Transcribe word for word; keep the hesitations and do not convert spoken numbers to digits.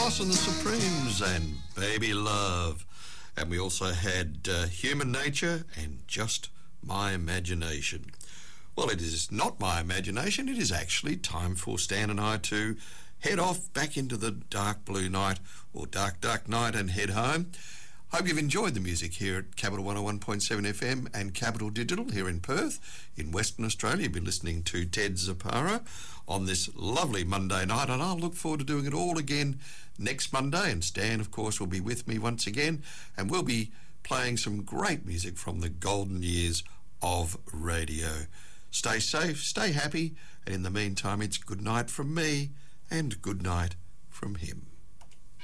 Ross and the Supremes and Baby Love. And we also had uh, Human Nature and Just My Imagination. Well, it is not my imagination. It is actually time for Stan and I to head off back into the dark blue night, or dark, dark night, and head home. Hope you've enjoyed the music here at Capital one oh one point seven F M and Capital Digital here in Perth, in Western Australia. You've been listening to Ted Zapara on this lovely Monday night, and I'll look forward to doing it all again next Monday. And Stan, of course, will be with me once again, and we'll be playing some great music from the golden years of radio. Stay safe, stay happy, and in the meantime, it's good night from me and good night from him.